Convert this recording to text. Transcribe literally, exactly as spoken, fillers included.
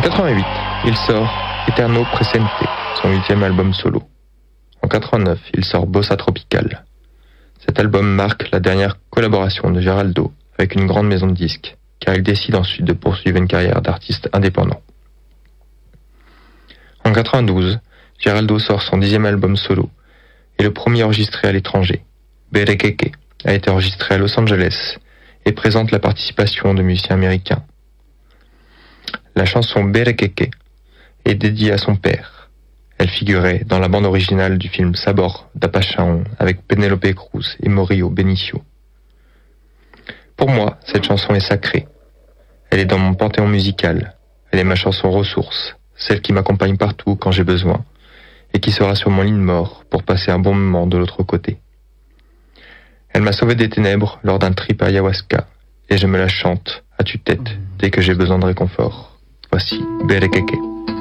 quatre-vingt-huit, il sort Eterno Presente, son huitième album solo. En quatre-vingt-neuf, il sort Bossa Tropical. Cet album marque la dernière collaboration de Geraldo avec une grande maison de disques, car il décide ensuite de poursuivre une carrière d'artiste indépendant. En quatre-vingt-douze, Geraldo sort son dixième album solo, et le premier enregistré à l'étranger, Berekeke, a été enregistré à Los Angeles et présente la participation de musiciens américains. La chanson Berekeke est dédiée à son père. Elle figurait dans la bande originale du film Sabor d'Apachão avec Penélope Cruz et Maurício Benicio. Pour moi, cette chanson est sacrée. Elle est dans mon panthéon musical. Elle est ma chanson ressource, celle qui m'accompagne partout quand j'ai besoin, et qui sera sur mon lit de mort pour passer un bon moment de l'autre côté. Elle m'a sauvé des ténèbres lors d'un trip ayahuasca, et je me la chante à tue-tête dès que j'ai besoin de réconfort. Voici Berekeke.